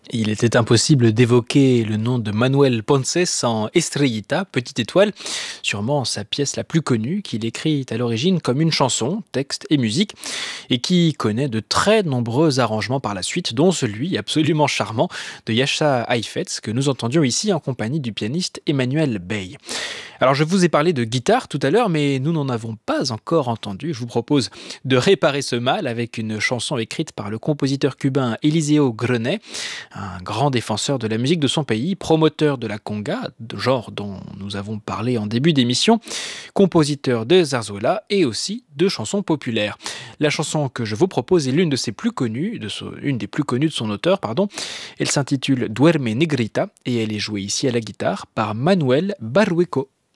Il était impossible d'évoquer le nom de Manuel Ponce sans Estrellita, Petite Étoile, sûrement sa pièce la plus connue qu'il écrit à l'origine comme une chanson, texte et musique, et qui connaît de très nombreux arrangements par la suite, dont celui absolument charmant de Jascha Heifetz que nous entendions ici en compagnie du pianiste Emmanuel Bey. Alors je vous ai parlé de guitare tout à l'heure, mais nous n'en avons pas encore entendu. Je vous propose de réparer ce mal avec une chanson écrite par le compositeur cubain Eliseo Grenet, un grand défenseur de la musique de son pays, promoteur de la conga, genre dont nous avons parlé en début d'émission, compositeur de zarzuela et aussi de chansons populaires. La chanson que je vous propose est l'une de ses plus connues, une des plus connues de son auteur, pardon. Elle s'intitule Duerme Negrita et elle est jouée ici à la guitare par Manuel Barrueco.